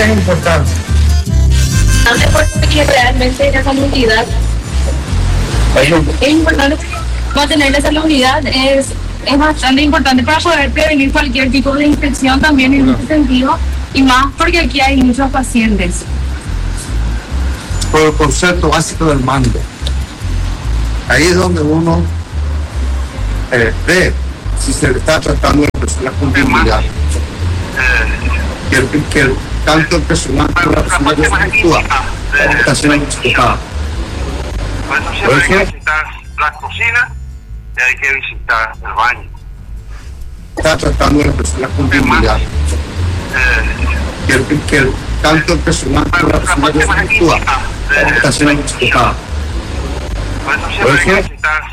que es importante? Porque realmente esa unidad es importante. Mantener esa unidad es bastante importante para poder prevenir cualquier tipo de infección también en ese sentido, y más porque aquí hay muchos pacientes. Por el concepto básico del mando. Ahí es donde uno ve si se le está tratando de personas con debilidad. Que tanto el personal como la persona que se actúa está siendo explicado. Por eso siempre hay que visitar la cocina y hay que visitar el baño. Está tratando de personas con debilidad. Que tanto el personal como la persona que se actúa está siendo explicado. Por eso siempre hay que visitar